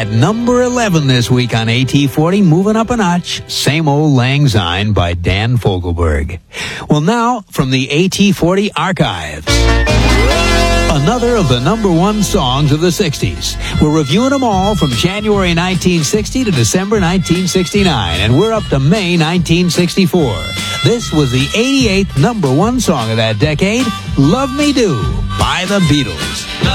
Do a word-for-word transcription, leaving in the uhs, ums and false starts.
At number eleven this week on A T forty, moving up a notch, Same Old Lang Syne by Dan Fogelberg. Well, now, from the A T forty archives, another of the number one songs of the sixties. We're reviewing them all from January nineteen sixty to December nineteen sixty-nine, and we're up to May nineteen sixty-four. This was the eighty-eighth number one song of that decade, Love Me Do by the Beatles.